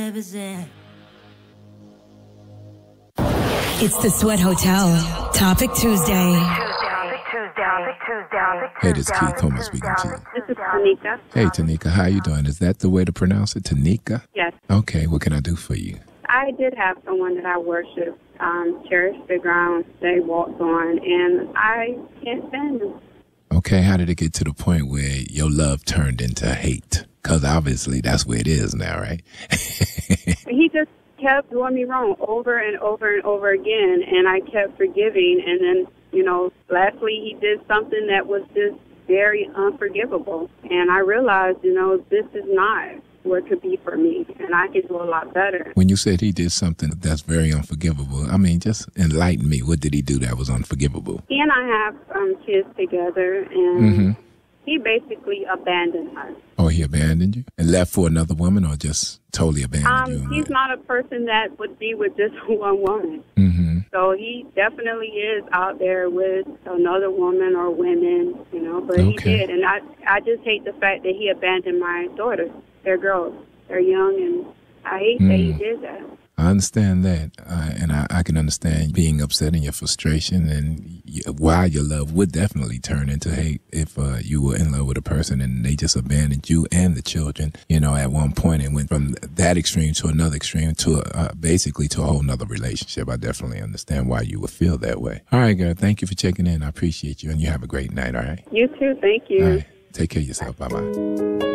represent. It's the Sweat Hotel. Topic Tuesday. Hey, this is Keith Thomas speaking to you. This is Tanika. Hey, Tanika, how you doing? Is that the way to pronounce it, Tanika? Yes. Okay, what can I do for you? I did have someone that I worship, cherished the ground they walked on, and I can't stand them. Okay, how did it get to the point where your love turned into hate? Because obviously that's where it is now, right? He just kept doing me wrong over and over and over again, and I kept forgiving, and then, lastly he did something that was just very unforgivable, and I realized, this is not what could be for me, and I could do a lot better. When you said he did something that's very unforgivable, just enlighten me. What did he do that was unforgivable? He and I have kids together, and he basically abandoned us. Oh, he abandoned you? And left for another woman, or just totally abandoned you? He's not a person that would be with just one woman. Mm-hmm. So he definitely is out there with another woman or women, but Okay. he did. And I just hate the fact that he abandoned my daughters. They're girls. They're young, and I hate that he did that. I understand that, and I can understand being upset and your frustration, and why your love would definitely turn into hate if you were in love with a person and they just abandoned you and the children, at one point, and went from that extreme to another extreme to basically to a whole nother relationship. I definitely understand why you would feel that way. All right, girl, thank you for checking in. I appreciate you, and you have a great night, all right? You too. Thank you. All right, take care of yourself. Bye-bye.